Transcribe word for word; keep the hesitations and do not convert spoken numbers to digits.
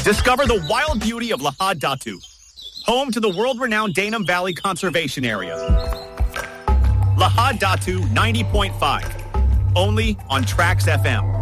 Discover the wild beauty of Lahad Datu, home to the world-renowned Danum Valley Conservation Area. Lahad Datu ninety point five, only on Trax F M.